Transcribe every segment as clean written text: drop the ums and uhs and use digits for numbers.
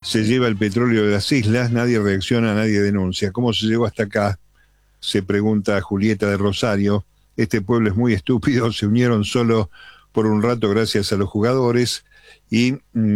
se lleva el petróleo de las islas, nadie reacciona, nadie denuncia. ¿Cómo se llegó hasta acá? Se pregunta Julieta de Rosario. Este pueblo es muy estúpido, se unieron solo por un rato gracias a los jugadores y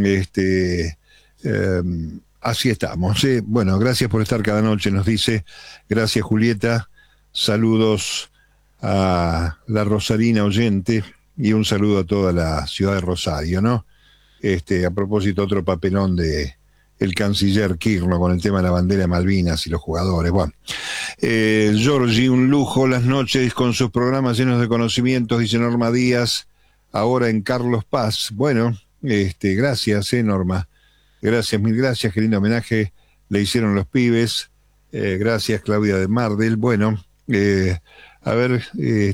así estamos. Bueno, gracias por estar cada noche, nos dice. Gracias, Julieta. Saludos a la rosarina oyente y un saludo a toda la ciudad de Rosario, ¿no? A propósito, otro papelón de el canciller Kirchner con el tema de la bandera de Malvinas y los jugadores. Bueno, Giorgi, un lujo las noches con sus programas llenos de conocimientos, dice Norma Díaz, ahora en Carlos Paz. Bueno, gracias, Norma. Gracias, mil gracias, qué lindo homenaje le hicieron los pibes. Gracias, Claudia de Mardel. Bueno, a ver,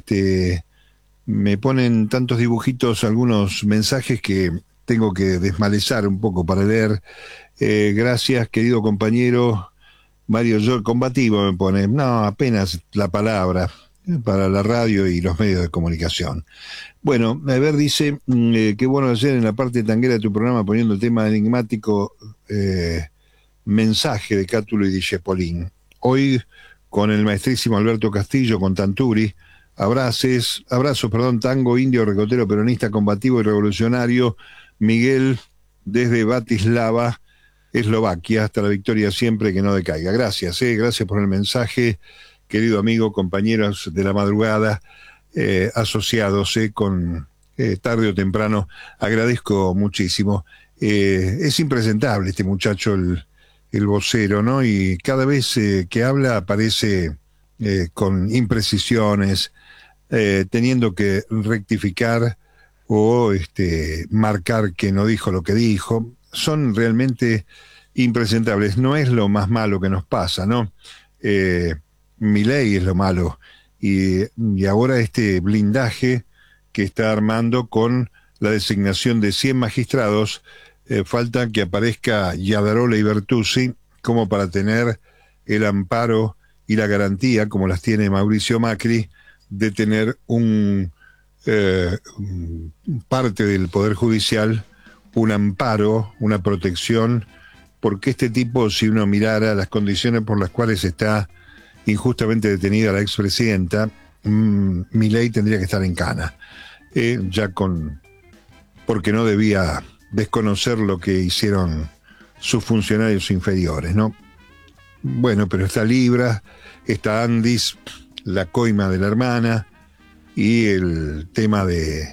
me ponen tantos dibujitos, algunos mensajes que tengo que desmalezar un poco para leer. Gracias, querido compañero Mario Giorgi, combativo me pone. No, apenas la palabra para la radio y los medios de comunicación. Bueno, a ver, dice, qué bueno ayer en la parte tanguera de tu programa poniendo el tema enigmático mensaje de Cátulo y Dijepolín. Hoy con el maestrísimo Alberto Castillo, con Tanturi, abrazo, tango, indio, recotero, peronista, combativo y revolucionario, Miguel desde Bratislava, Eslovaquia, hasta la victoria siempre, que no decaiga. Gracias, gracias por el mensaje, querido amigo, compañeros de la madrugada, asociados con tarde o temprano, agradezco muchísimo. Es impresentable este muchacho, el vocero, ¿no? Y cada vez que habla aparece con imprecisiones, teniendo que rectificar o marcar que no dijo lo que dijo. Son realmente impresentables. No es lo más malo que nos pasa, ¿no? Milei es lo malo. Y ahora este blindaje que está armando con la designación de 100 magistrados, falta que aparezca Yadarola y Bertuzzi como para tener el amparo y la garantía, como las tiene Mauricio Macri, de tener parte del Poder Judicial, un amparo, una protección, porque este tipo, si uno mirara las condiciones por las cuales está injustamente detenida la expresidenta, Milei tendría que estar en cana, porque no debía desconocer lo que hicieron sus funcionarios inferiores, ¿no? Bueno, pero está Libra, está Andis, la coima de la hermana, y el tema del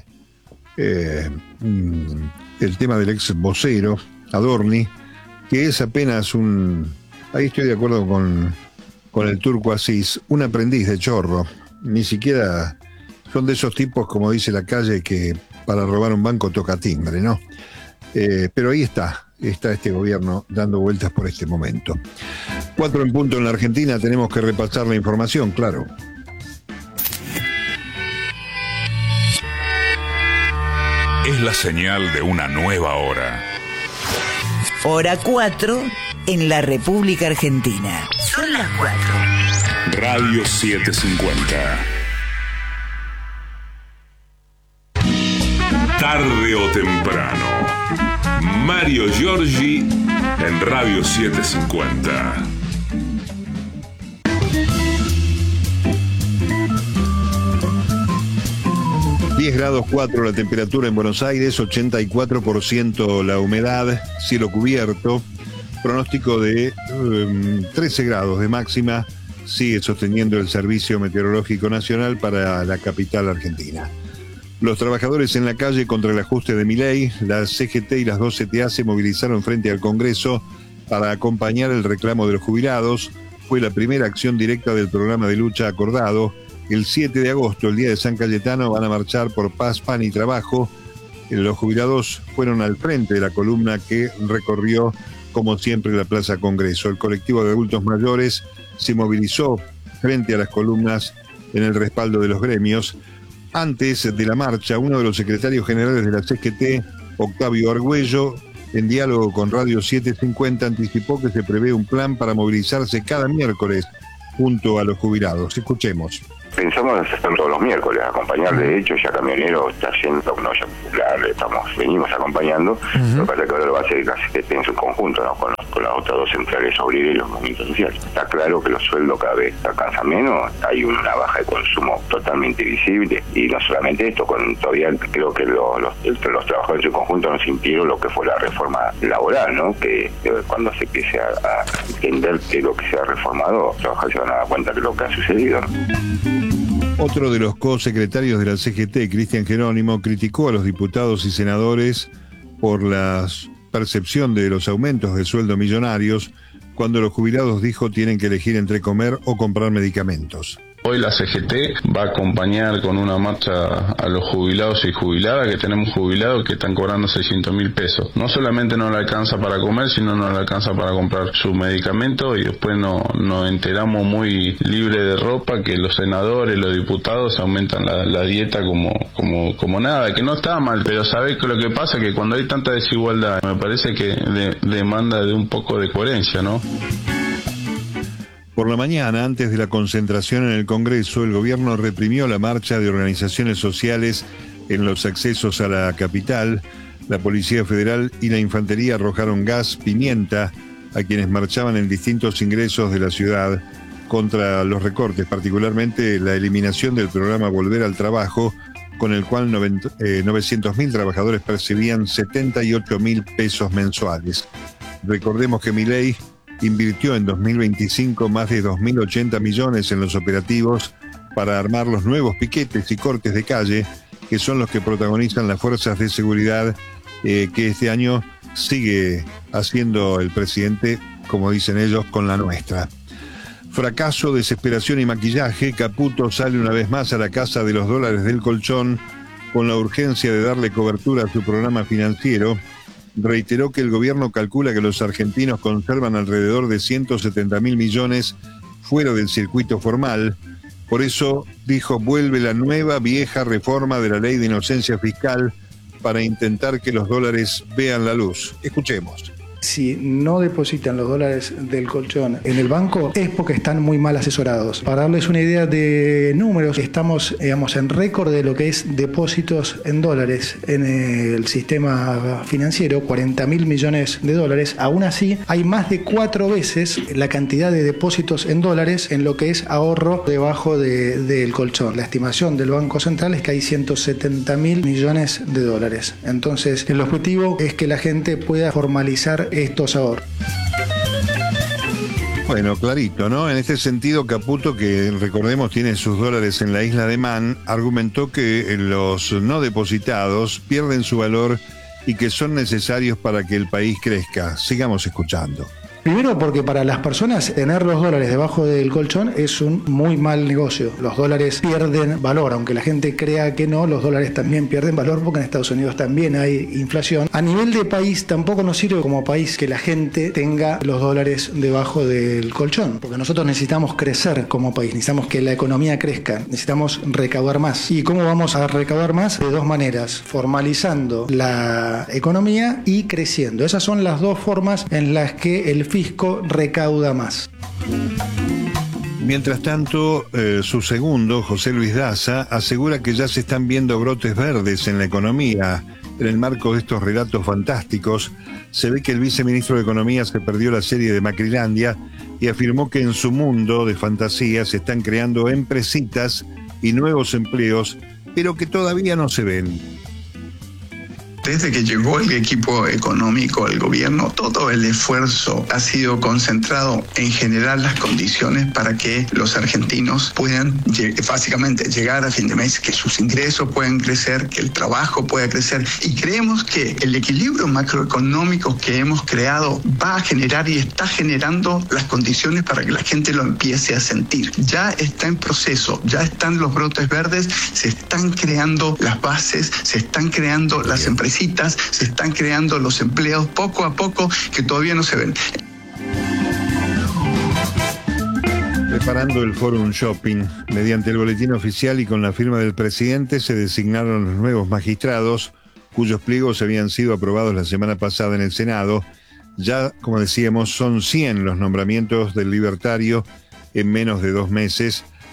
ex vocero, Adorni, que es apenas ahí estoy de acuerdo con el turco Asís, un aprendiz de chorro. Ni siquiera son de esos tipos, como dice la calle, que para robar un banco toca timbre, ¿no? Pero ahí está este gobierno dando vueltas por este momento. 4 en punto en la Argentina, tenemos que repasar la información, claro. Es la señal de una nueva hora. Hora 4 en la República Argentina. Son las 4. Radio 750. Tarde o temprano. Mario Giorgi en Radio 750. Grados 4 la temperatura en Buenos Aires, 84% la humedad, cielo cubierto, pronóstico de 13 grados de máxima, sigue sosteniendo el Servicio Meteorológico Nacional para la capital argentina. Los trabajadores en la calle contra el ajuste de Milei, la CGT y las 2 CTA se movilizaron frente al Congreso para acompañar el reclamo de los jubilados. Fue la primera acción directa del programa de lucha acordado. El 7 de agosto, el día de San Cayetano, van a marchar por paz, pan y trabajo. Los jubilados fueron al frente de la columna que recorrió, como siempre, la Plaza Congreso. El colectivo de adultos mayores se movilizó frente a las columnas en el respaldo de los gremios. Antes de la marcha, uno de los secretarios generales de la CGT, Octavio Argüello, en diálogo con Radio 750, anticipó que se prevé un plan para movilizarse cada miércoles junto a los jubilados. Escuchemos. Pensamos hacerlo todos los miércoles, acompañar. De hecho, ya Camionero está haciendo una olla popular, venimos acompañando. Lo que pasa es que ahora lo va a hacer casi en su conjunto, ¿no? Con las otras dos centrales obreras y los movimientos sociales. Está claro que los sueldos cada vez alcanzan menos, hay una baja de consumo totalmente visible, y no solamente esto, todavía creo que los trabajadores en su conjunto nos impidieron lo que fue la reforma laboral, ¿no? Que cuando se empiece a entender que lo que se ha reformado, los trabajadores se van a dar cuenta de lo que ha sucedido, ¿no? Otro de los co-secretarios de la CGT, Cristian Jerónimo, criticó a los diputados y senadores por la percepción de los aumentos de sueldo millonarios cuando los jubilados, dijo, tienen que elegir entre comer o comprar medicamentos. Hoy la CGT va a acompañar con una marcha a los jubilados y jubiladas, que tenemos jubilados que están cobrando 600.000 pesos. No solamente no le alcanza para comer, sino no le alcanza para comprar su medicamento, y después nos enteramos muy libre de ropa que los senadores, los diputados aumentan la dieta como nada, que no está mal, pero sabés que lo que pasa es que cuando hay tanta desigualdad, me parece que demanda de un poco de coherencia, ¿no? Por la mañana, antes de la concentración en el Congreso, el gobierno reprimió la marcha de organizaciones sociales en los accesos a la capital. La Policía Federal y la Infantería arrojaron gas pimienta a quienes marchaban en distintos ingresos de la ciudad contra los recortes, particularmente la eliminación del programa Volver al Trabajo, con el cual 900.000 trabajadores percibían 78.000 pesos mensuales. Recordemos que Milei invirtió en 2025 más de 2.080 millones en los operativos para armar los nuevos piquetes y cortes de calle, que son los que protagonizan las fuerzas de seguridad que este año sigue haciendo el presidente, como dicen ellos, con la nuestra. Fracaso, desesperación y maquillaje. Caputo sale una vez más a la casa de los dólares del colchón con la urgencia de darle cobertura a su programa financiero. Reiteró que el gobierno calcula que los argentinos conservan alrededor de 170.000 millones fuera del circuito formal. Por eso, dijo, vuelve la nueva vieja reforma de la ley de inocencia fiscal para intentar que los dólares vean la luz. Escuchemos. Si no depositan los dólares del colchón en el banco es porque están muy mal asesorados. Para darles una idea de números, estamos, en récord de lo que es depósitos en dólares en el sistema financiero, 40.000 millones de dólares. Aún así, hay más de 4 veces la cantidad de depósitos en dólares en lo que es ahorro debajo del colchón. La estimación del Banco Central es que hay 170.000 millones de dólares. Entonces, el objetivo es que la gente pueda formalizar estos ahorros. Bueno, clarito, ¿no? En este sentido, Caputo, que recordemos tiene sus dólares en la isla de Man, argumentó que los no depositados pierden su valor y que son necesarios para que el país crezca. Sigamos escuchando. Primero porque para las personas tener los dólares debajo del colchón es un muy mal negocio. Los dólares pierden valor, aunque la gente crea que no, los dólares también pierden valor porque en Estados Unidos también hay inflación. A nivel de país tampoco nos sirve como país que la gente tenga los dólares debajo del colchón, porque nosotros necesitamos crecer como país, necesitamos que la economía crezca, necesitamos recaudar más. ¿Y cómo vamos a recaudar más? De 2 maneras, formalizando la economía y creciendo. Esas son las 2 formas en las que el fisco recauda más. Mientras tanto, su segundo, José Luis Daza, asegura que ya se están viendo brotes verdes en la economía. En el marco de estos relatos fantásticos, se ve que el viceministro de Economía se perdió la serie de Macrilandia y afirmó que en su mundo de fantasía se están creando empresitas y nuevos empleos, pero que todavía no se ven. Desde que llegó el equipo económico al gobierno, todo el esfuerzo ha sido concentrado en generar las condiciones para que los argentinos puedan básicamente llegar a fin de mes, que sus ingresos puedan crecer, que el trabajo pueda crecer. Y creemos que el equilibrio macroeconómico que hemos creado va a generar y está generando las condiciones para que la gente lo empiece a sentir. Ya está en proceso, ya están los brotes verdes, se están creando las bases, se están creando las empresas, se están creando los empleos poco a poco que todavía no se ven. Preparando el Fórum Shopping, mediante el boletín oficial y con la firma del presidente se designaron los nuevos magistrados, cuyos pliegos habían sido aprobados la semana pasada en el Senado. Ya, como decíamos, son 100 los nombramientos del libertario en menos de 2 meses.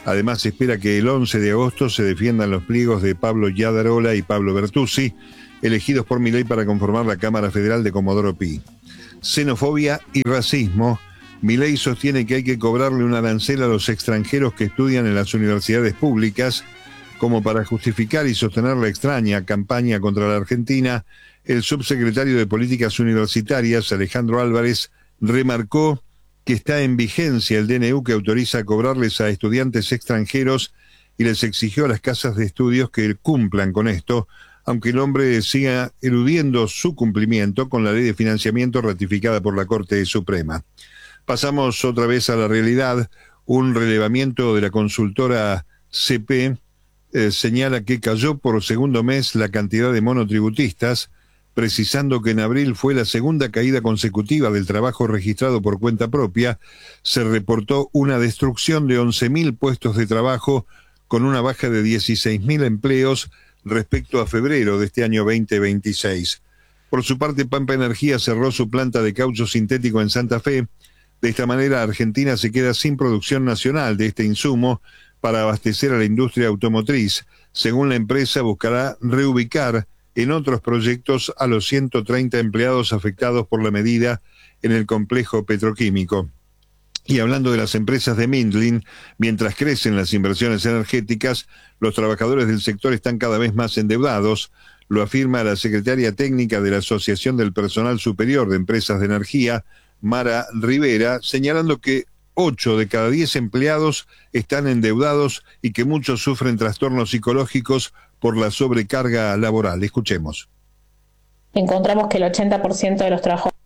Además, se espera que el 11 de agosto se defiendan los pliegos de Pablo Yadarola y Pablo Bertuzzi, elegidos por Milei para conformar la Cámara Federal de Comodoro Pi. Xenofobia y racismo. Milei sostiene que hay que cobrarle un arancel a los extranjeros que estudian en las universidades públicas, como para justificar y sostener la extraña campaña contra la Argentina. El subsecretario de Políticas Universitarias, Alejandro Álvarez, remarcó que está en vigencia el DNU que autoriza cobrarles a estudiantes extranjeros y les exigió a las casas de estudios que cumplan con esto, aunque el hombre siga eludiendo su cumplimiento con la ley de financiamiento ratificada por la Corte Suprema. Pasamos otra vez a la realidad. Un relevamiento de la consultora CP señala que cayó por segundo mes la cantidad de monotributistas, precisando que en abril fue la segunda caída consecutiva del trabajo registrado por cuenta propia. Se reportó una destrucción de 11.000 puestos de trabajo, con una baja de 16.000 empleos respecto a febrero de este año 2026. Por su parte, Pampa Energía cerró su planta de caucho sintético en Santa Fe. De esta manera, Argentina se queda sin producción nacional de este insumo para abastecer a la industria automotriz. Según la empresa, buscará reubicar en otros proyectos a los 130 empleados afectados por la medida en el complejo petroquímico. Y hablando de las empresas de Mindlin, mientras crecen las inversiones energéticas, los trabajadores del sector están cada vez más endeudados. Lo afirma la secretaria técnica de la Asociación del Personal Superior de Empresas de Energía, Mara Rivera, señalando que 8 de cada 10 empleados están endeudados y que muchos sufren trastornos psicológicos por la sobrecarga laboral. Escuchemos. Encontramos que el 80% de los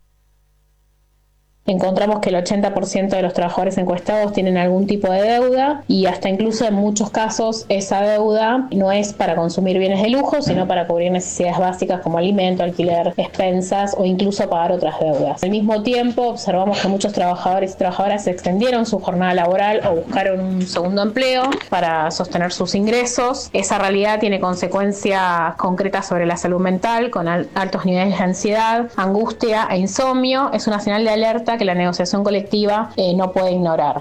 trabajadores encuestados tienen algún tipo de deuda, y hasta incluso en muchos casos esa deuda no es para consumir bienes de lujo, sino para cubrir necesidades básicas como alimento, alquiler, expensas o incluso pagar otras deudas. Al mismo tiempo, observamos que muchos trabajadores y trabajadoras extendieron su jornada laboral o buscaron un segundo empleo para sostener sus ingresos. Esa realidad tiene consecuencias concretas sobre la salud mental, con altos niveles de ansiedad, angustia e insomnio. Es una señal de alerta que la negociación colectiva no puede ignorar.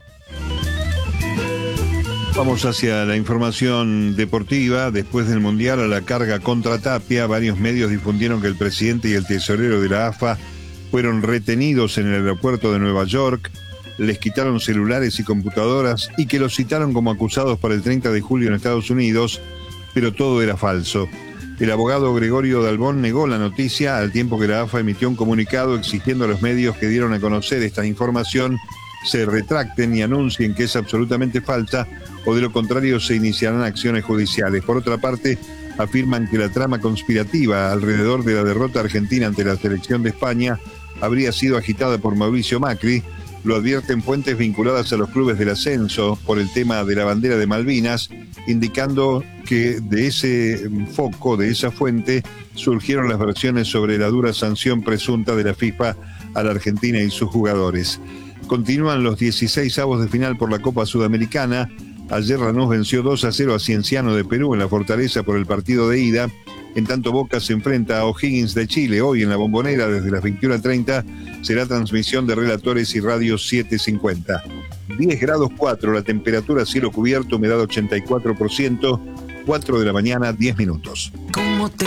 Vamos hacia la información deportiva. Después del Mundial, a la carga contra Tapia, varios medios difundieron que el presidente y el tesorero de la AFA fueron retenidos en el aeropuerto de Nueva York, les quitaron celulares y computadoras y que los citaron como acusados para el 30 de julio en Estados Unidos, pero todo era falso. El abogado Gregorio Dalbón negó la noticia, al tiempo que la AFA emitió un comunicado exigiendo a los medios que dieron a conocer esta información se retracten y anuncien que es absolutamente falsa, o de lo contrario se iniciarán acciones judiciales. Por otra parte, afirman que la trama conspirativa alrededor de la derrota argentina ante la selección de España habría sido agitada por Mauricio Macri. Lo advierten fuentes vinculadas a los clubes del ascenso por el tema de la bandera de Malvinas, indicando que de ese foco, de esa fuente, surgieron las versiones sobre la dura sanción presunta de la FIFA a la Argentina y sus jugadores. Continúan los 16avos de final por la Copa Sudamericana. Ayer Lanús venció 2-0 a Cienciano de Perú en la Fortaleza por el partido de ida. En tanto, Boca se enfrenta a O'Higgins de Chile hoy en la Bombonera desde las 21:30. Será transmisión de Relatores y Radio 750. 10 grados 4, la temperatura, cielo cubierto, humedad 84%, 4 de la mañana, 10 minutos.